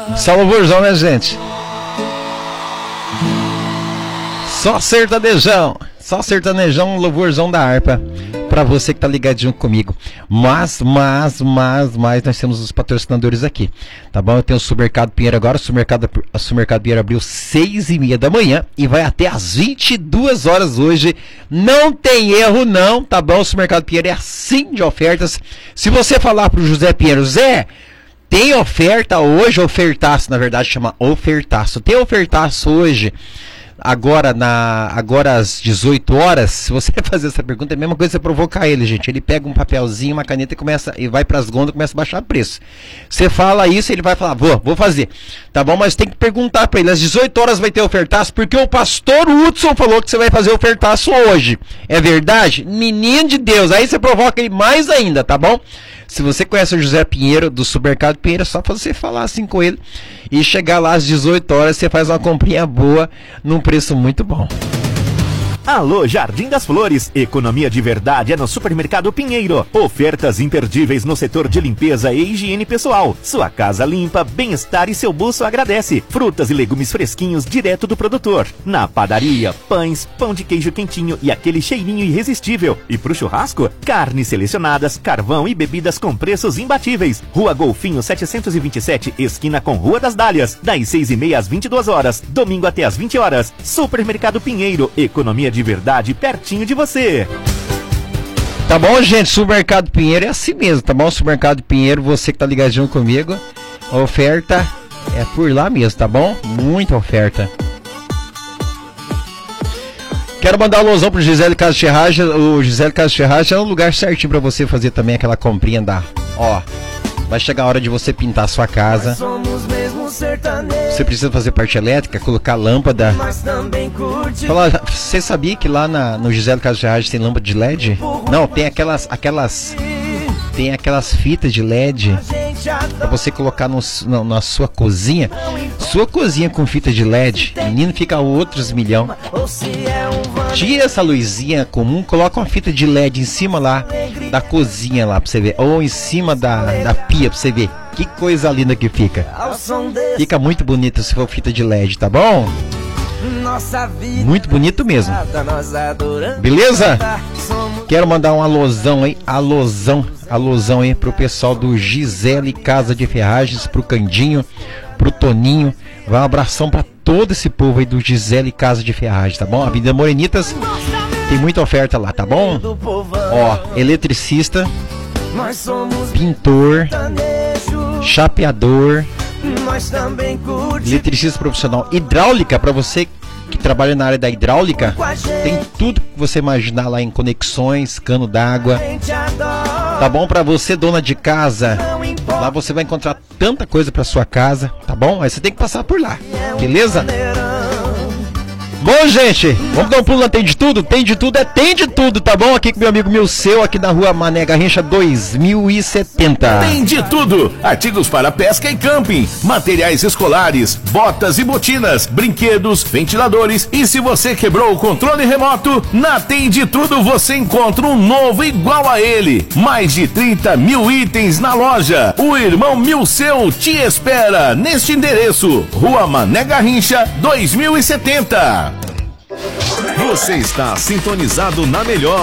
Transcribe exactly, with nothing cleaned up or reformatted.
Só louvorzão, né, gente? Só sertanejão. Só sertanejão, louvorzão da harpa. Pra você que tá ligadinho comigo. Mas, mas, mas, mas nós temos os patrocinadores aqui. Tá bom? Eu tenho o Supermercado Pinheiro agora. O Supermercado, o Supermercado Pinheiro abriu seis e meia da manhã e vai até às vinte e duas horas hoje. Não tem erro não, tá bom? O Supermercado Pinheiro é assim de ofertas. Se você falar pro José Pinheiro, Zé, tem oferta hoje, ofertaço, na verdade chama ofertaço. Tem ofertaço hoje. Agora, na, agora às dezoito horas, se você fazer essa pergunta, é a mesma coisa que você provocar ele, gente. Ele pega um papelzinho, uma caneta e começa e vai para as gôndolas e começa a baixar o preço. Você fala isso, ele vai falar, vou, vou fazer. Tá bom? Mas tem que perguntar para ele, às dezoito horas vai ter ofertaço, porque o pastor Hudson falou que você vai fazer ofertaço hoje. É verdade? Menino de Deus. Aí você provoca ele mais ainda, tá bom? Se você conhece o José Pinheiro, do Supermercado Pinheiro, é só você falar assim com ele e chegar lá às dezoito horas, você faz uma comprinha boa num preço muito bom. Alô, Jardim das Flores. Economia de verdade é no Supermercado Pinheiro. Ofertas imperdíveis no setor de limpeza e higiene pessoal. Sua casa limpa, bem-estar e seu bolso agradece. Frutas e legumes fresquinhos direto do produtor. Na padaria, pães, pão de queijo quentinho e aquele cheirinho irresistível. E pro churrasco, carnes selecionadas, carvão e bebidas com preços imbatíveis. Rua Golfinho setecentos e vinte e sete, esquina com Rua das Dálias. Das seis e meia às vinte e duas horas. Domingo até às vinte horas. Supermercado Pinheiro. Economia de verdade pertinho de você. Tá bom, gente? Supermercado Pinheiro é assim mesmo, tá bom? Supermercado Pinheiro, você que tá ligadinho comigo, a oferta é por lá mesmo, tá bom? Muita oferta. Quero mandar um alôzão pro Gisele Casa de Ferragem. O Gisele Casa de Ferragem é um lugar certinho pra você fazer também aquela comprinha da... Ó, vai chegar a hora de você pintar a sua casa. Você precisa fazer parte elétrica, colocar lâmpada. Fala, você sabia que lá na, no Gisele Casa de Ferragem tem lâmpada de L E D? Não, tem aquelas, aquelas, tem aquelas fitas de L E D pra você colocar no, na, na sua cozinha. Sua cozinha com fita de L E D, menino, fica outros milhão. Tira essa luzinha comum, coloca uma fita de L E D em cima lá da cozinha lá pra você ver, ou em cima da, da pia pra você ver. Que coisa linda que fica. Fica muito bonito se for fita de L E D, tá bom? Muito bonito mesmo. Beleza? Quero mandar um alôzão aí, alôzão, alôzão aí pro pessoal do Gisele Casa de Ferragens, pro Candinho, pro Toninho. Vai um abração pra todo esse povo aí do Gisele Casa de Ferragens, tá bom? Avenida Morenitas tem muita oferta lá, tá bom? Ó, eletricista, pintor, chapeador, eletricista profissional, hidráulica, para você que trabalha na área da hidráulica, tem tudo que você imaginar lá em conexões, cano d'água, tá bom? Para você, dona de casa, lá você vai encontrar tanta coisa para sua casa, tá bom? Aí você tem que passar por lá, beleza? Bom, gente, vamos dar um pulo na Tem de Tudo? Tem de Tudo é Tem de Tudo, tá bom? Aqui com meu amigo Milceu, aqui na rua Mané Garrincha dois mil e setenta. Tem de tudo, artigos para pesca e camping, materiais escolares, botas e botinas, brinquedos, ventiladores, e se você quebrou o controle remoto, na Tem de Tudo você encontra um novo igual a ele. Mais de trinta mil itens na loja. O irmão Milceu te espera neste endereço, rua Mané Garrincha dois mil e setenta. Você está sintonizado na melhor.